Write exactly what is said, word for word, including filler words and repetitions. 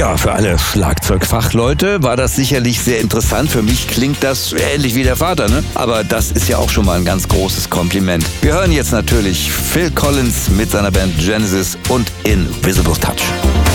Ja, für alle Schlagzeugfachleute war das sicherlich sehr interessant. Für mich klingt das ähnlich wie der Vater, ne? Aber das ist ja auch schon mal ein ganz großes Kompliment. Wir hören jetzt natürlich Phil Collins mit seiner Band Genesis und Invisible Touch.